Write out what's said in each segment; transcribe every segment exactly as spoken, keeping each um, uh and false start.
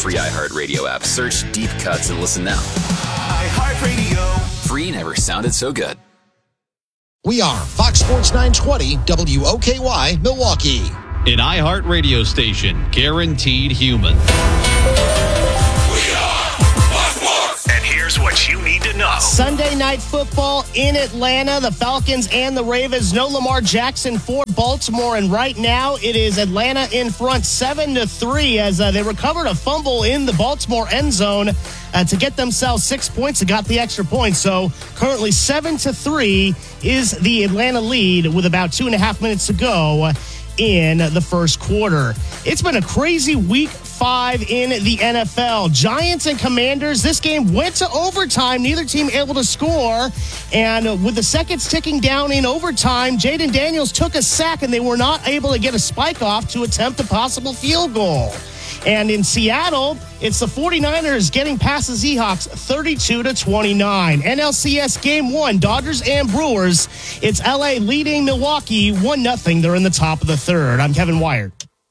free iHeartRadio app. Search Deep Cuts and listen now. iHeartRadio. Free never sounded so good. We are Fox Sports nine twenty W O K Y Milwaukee. An iHeart radio station, guaranteed human. We are Fox Sports. And here's what you need to know. Sunday night football in Atlanta. The Falcons and the Ravens. No Lamar Jackson for Baltimore. And right now it is Atlanta in front seven to three as uh, they recovered a fumble in the Baltimore end zone uh, to get themselves six points and got the extra point. So currently seven to three is the Atlanta lead with about two and a half minutes to go in the first quarter. It's been a crazy week five in the N F L. Giants and Commanders, this game went to overtime. Neither team able to score. And with the seconds ticking down in overtime, Jaden Daniels took a sack and they were not able to get a spike off to attempt a possible field goal. And in Seattle, it's the 49ers getting past the Seahawks thirty-two to twenty-nine. N L C S Game one, Dodgers and Brewers. It's L A leading Milwaukee one nothing. They're in the top of the third. I'm Kevin Wyatt.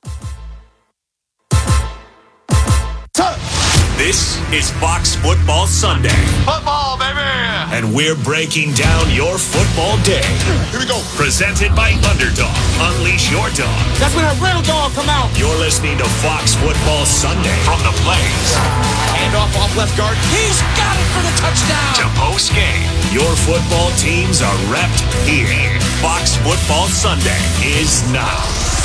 This is Fox Football Sunday. Football, baby! And we're breaking down your football day. Here we go. Presented by Underdog. Unleash your dog. That's when a real dog come out. You're listening to Fox Football Sunday. From the Blaze. Hand off off left guard. He's got it for the touchdown. To post game. Your football teams are repped here. Fox Football Sunday is now.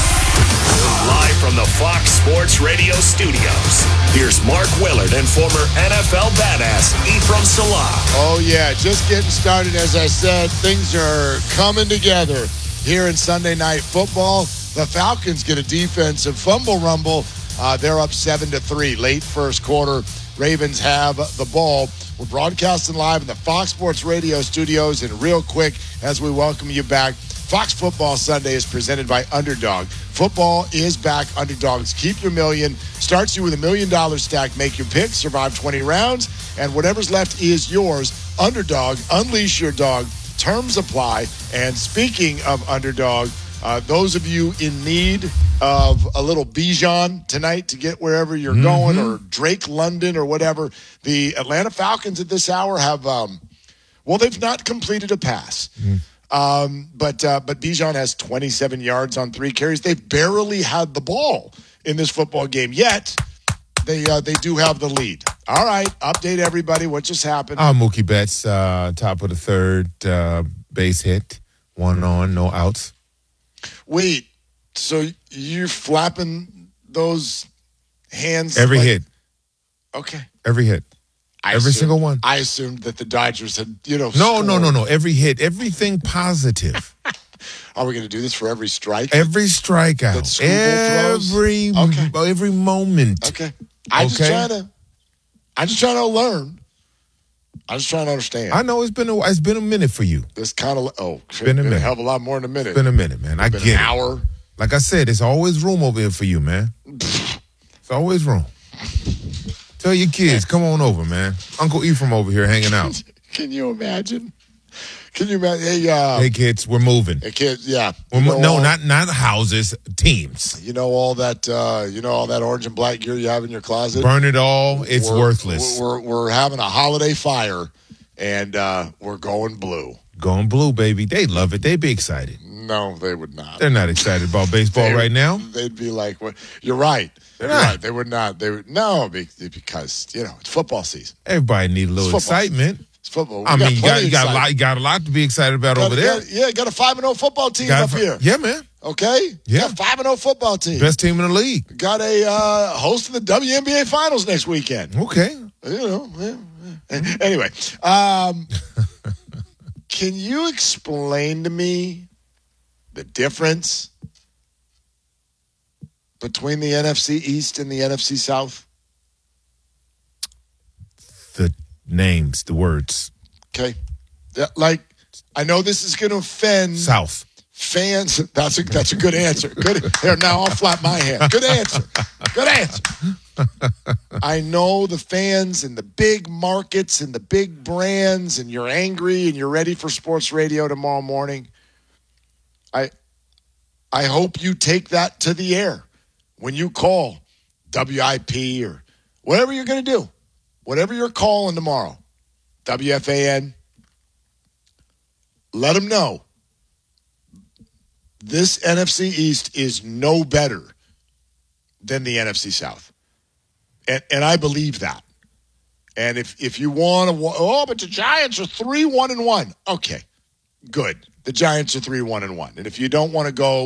Live from the Fox Sports Radio studios, here's Mark Willard and former N F L badass Ephraim Salah. Oh, yeah, just getting started. As I said, things are coming together here in Sunday Night Football. The Falcons get a defensive fumble rumble. Uh, they're up seven to three. Late first quarter, Ravens have the ball. We're broadcasting live in the Fox Sports Radio studios. And real quick, as we welcome you back, Fox Football Sunday is presented by Underdog. Football is back. Underdogs keep your million. Starts you with a million dollar stack. Make your pick. Survive twenty rounds. And whatever's left is yours. Underdog. Unleash your dog. Terms apply. And speaking of Underdog, uh, those of you in need of a little Bijan tonight to get wherever you're mm-hmm. going, or Drake London or whatever, the Atlanta Falcons at this hour have, um, well, they've not completed a pass. Mm. Um, but uh, but Bijan has twenty-seven yards on three carries. They've barely had the ball in this football game, yet they uh, they do have the lead. All right, update everybody. What just happened? Uh, Mookie Betts, uh, top of the third, uh, base hit, one on, no outs. Wait, so you're flapping those hands? Every like, hit. Okay. Every hit. I Every assumed, single one. I assumed that the Dodgers had, you know. No, scored. no, no, no. Every hit, everything positive. Are we going to do this for every strike? Every strikeout. Every, okay. every moment. Okay. I'm okay? just trying to. I'm just trying to learn. I'm just trying to understand. I know it's been a it's been a minute for you. This kind of oh, it's been a minute. A hell of a lot more than a minute. It's been a minute, man. I it's been get an it. hour. Like I said, there's always room over here for you, man. It's always room. Tell your kids, come on over, man. Uncle Ephraim over here hanging out. Can you imagine? Can you imagine? Hey, uh, hey kids, we're moving. Hey, kids, yeah. We're mo- no, all, not not houses, teams. You know all that. Uh, you know all that orange and black gear you have in your closet. Burn it all. It's we're, worthless. We're we're having a holiday fire, and uh, we're going blue. Going blue, baby. They love it. They'd be excited. No, they would not. They're not excited about baseball they, right now. They'd be like, well, "You're right." They're You're not. right. They would not. They would no, because you know it's football season. Everybody need a little excitement. Season. It's football. We I mean, you got you got a excitement. lot. You got a lot to be excited about got, over there. Got, yeah, got a five and zero football team up a, here. Yeah, man. Okay. Yeah, got a five and zero football team. Best team in the league. Got a uh, host of the W N B A Finals next weekend. Okay. You know. Yeah, yeah. Anyway, um, can you explain to me the difference between the N F C East and the N F C South? The names, the words. Okay. Yeah, like, I know this is going to offend South fans. That's a that's a good answer. Good. Here, now I'll flap my hand. Good answer. Good answer. I know the fans and the big markets and the big brands, and you're angry and you're ready for sports radio tomorrow morning. I I hope you take that to the air when you call W I P or whatever you're going to do, whatever you're calling tomorrow, W F A N, let them know this N F C East is no better than the N F C South. And and I believe that. And if if you want to, oh, but the Giants are three one and one. Okay, good. The Giants are three one and one. And if you don't want to go